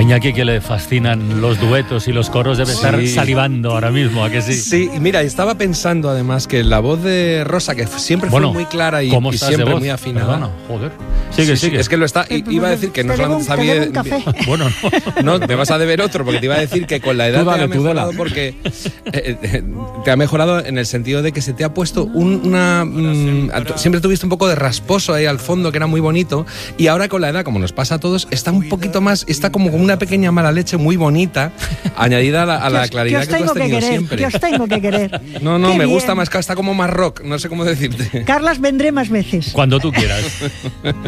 Iñaki, que le fascinan los duetos y los coros, debe estar salivando ahora mismo, ¿a que sí? Sí, y mira, estaba pensando además que la voz de Rosa, que siempre fue muy clara y siempre muy afinada. Perdona, joder. Sigue. Es que lo está. Iba a decir que no solamente sabía. Un café. Bueno, no, me vas a deber otro, porque te iba a decir que con la edad te ha mejorado porque te ha mejorado en el sentido de que se te ha puesto siempre tuviste un poco de rasposo ahí al fondo, que era muy bonito, y ahora con la edad, como nos pasa a todos, está un poquito más, está como una pequeña mala leche muy bonita, añadida a la claridad que tú has tenido siempre. Que os tengo que querer. No, me gusta más, está como más rock, no sé cómo decirte. Carlas, vendré más veces. Cuando tú quieras.